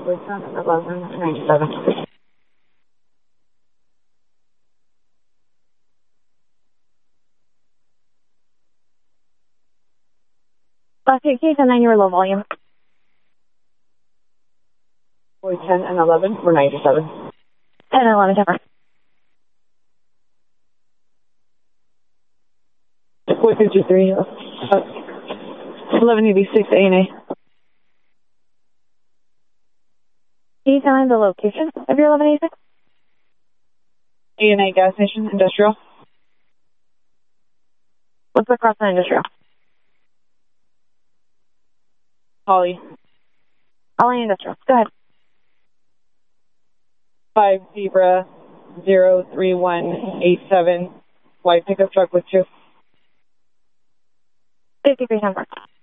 1197. Last 8 case and 9, you were low volume. Boy 10 and 11 were 97. 10 and 11, Temper. Boy 53, 1186 ANA. Can you tell me the location of your 1186? ANA gas station, industrial. What's the cross on industrial? Holly. Holly industrial. Go ahead. 5 Zebra 03187. White pickup truck with 2. 53 Temper.